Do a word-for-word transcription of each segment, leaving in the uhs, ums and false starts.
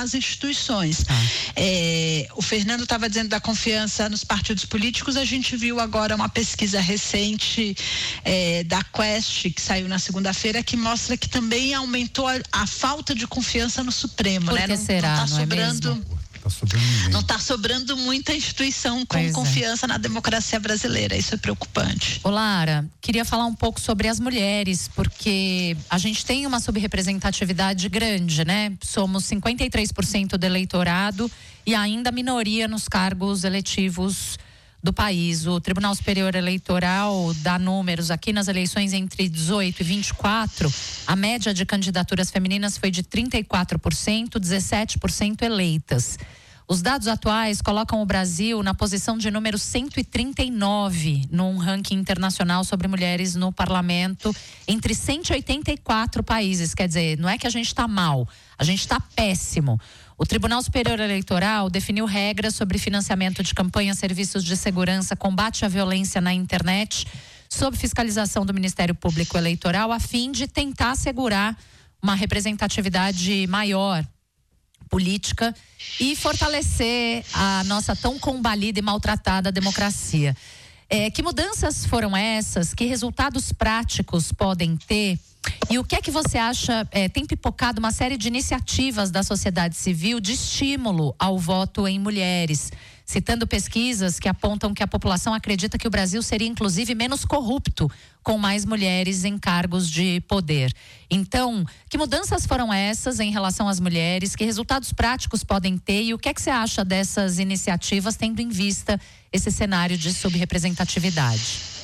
das instituições. Ah. É, o Fernando estava dizendo da confiança nos partidos políticos, a gente viu agora uma pesquisa recente é, da Quest, que saiu na segunda-feira, que mostra que também aumentou a, a falta de confiança no Supremo. Por né? que Não, será? Não tá não sobrando. É mesmo? Tá sobrando não está sobrando muita instituição com pois confiança é. na democracia brasileira. Isso é preocupante. Ô Lara, queria falar um pouco sobre as mulheres, porque a gente tem uma subrepresentatividade grande, né? Somos cinquenta e três por cento do eleitorado e ainda minoria nos cargos eletivos do país. O Tribunal Superior Eleitoral dá números aqui nas eleições entre dezoito e vinte e quatro. A média de candidaturas femininas foi de trinta e quatro por cento, dezessete por cento eleitas. Os dados atuais colocam o Brasil na posição de número cento e trinta e nove num ranking internacional sobre mulheres no parlamento entre cento e oitenta e quatro países. Quer dizer, não é que a gente está mal, a gente está péssimo. O Tribunal Superior Eleitoral definiu regras sobre financiamento de campanha, serviços de segurança, combate à violência na internet, sob fiscalização do Ministério Público Eleitoral, a fim de tentar assegurar uma representatividade maior política e fortalecer a nossa tão combalida e maltratada democracia. É, que mudanças foram essas? Que resultados práticos podem ter? E o que é que você acha, é, tem pipocado uma série de iniciativas da sociedade civil de estímulo ao voto em mulheres, citando pesquisas que apontam que a população acredita que o Brasil seria inclusive menos corrupto com mais mulheres em cargos de poder. Então, que mudanças foram essas em relação às mulheres? Que resultados práticos podem ter? E o que é que você acha dessas iniciativas, tendo em vista esse cenário de subrepresentatividade?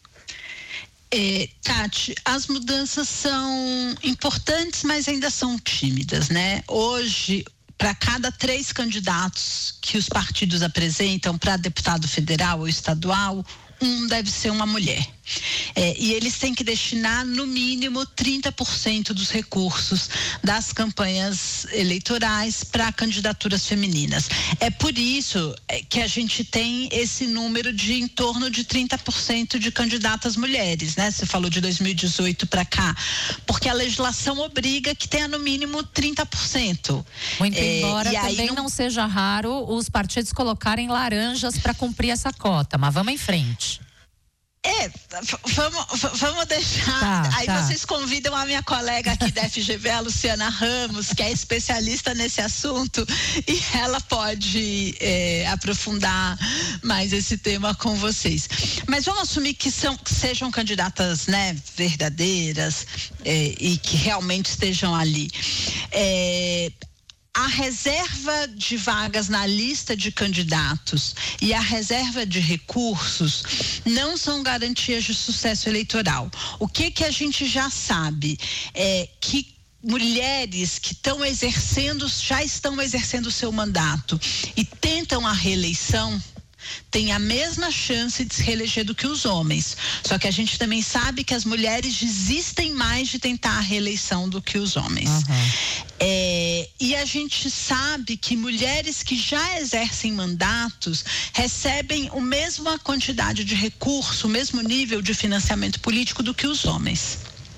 É, Tati, as mudanças são importantes, mas ainda são tímidas, né? Hoje, para cada três candidatos que os partidos apresentam para deputado federal ou estadual, um deve ser uma mulher. É, e eles têm que destinar no mínimo trinta por cento dos recursos das campanhas eleitorais para candidaturas femininas. É por isso que a gente tem esse número de em torno de trinta por cento de candidatas mulheres, né? Você falou de dois mil e dezoito para cá, porque a legislação obriga que tenha no mínimo trinta por cento. Muito é, embora e também aí não... não seja raro os partidos colocarem laranjas para cumprir essa cota, mas vamos em frente. É, vamos, vamos deixar. Tá, aí tá. Vocês convidam a minha colega aqui da F G V, a Luciana Ramos, que é especialista nesse assunto, e ela pode é, aprofundar mais esse tema com vocês. Mas vamos assumir que, são, que sejam candidatas, né, verdadeiras é, e que realmente estejam ali. É, A reserva de vagas na lista de candidatos e a reserva de recursos não são garantias de sucesso eleitoral. O que que a gente já sabe é que mulheres que estão exercendo, já estão exercendo o seu mandato e tentam a reeleição, tem a mesma chance de se reeleger do que os homens. Só que a gente também sabe que as mulheres desistem mais de tentar a reeleição do que os homens. Uhum. É, e a gente sabe que mulheres que já exercem mandatos recebem a mesma quantidade de recurso, o mesmo nível de financiamento político do que os homens.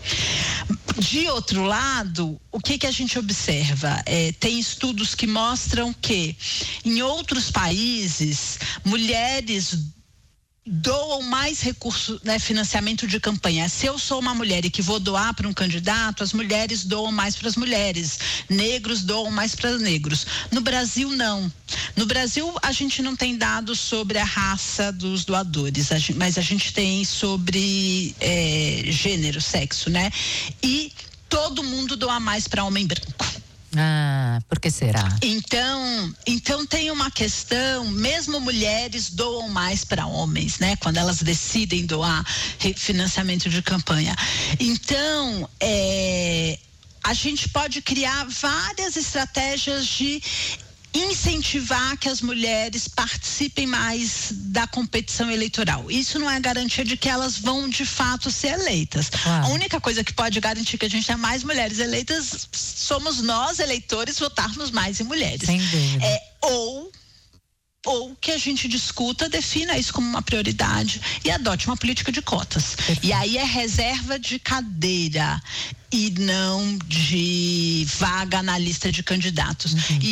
De outro lado, o que que a gente observa? É, tem estudos que mostram que em outros países, mulheres doam mais recursos, né, financiamento de campanha. Se eu sou uma mulher e que vou doar para um candidato, as mulheres doam mais para as mulheres, negros doam mais para negros. No Brasil, não. No Brasil, a gente não tem dados sobre a raça dos doadores, a gente, mas a gente tem sobre é, gênero, sexo, né? E todo mundo doa mais para homem branco. Ah, por que será? Então, então tem uma questão, mesmo mulheres doam mais para homens, né? Quando elas decidem doar financiamento de campanha. Então, é, a gente pode criar várias estratégias de incentivar que as mulheres participem mais da competição eleitoral. Isso não é garantia de que elas vão de fato ser eleitas. Ah. A única coisa que pode garantir que a gente tenha mais mulheres eleitas somos nós, eleitores, votarmos mais em mulheres. Sem dúvida. É, ou ou que a gente discuta, defina isso como uma prioridade e adote uma política de cotas. Perfeito. E aí é reserva de cadeira e não de vaga na lista de candidatos. Uhum. E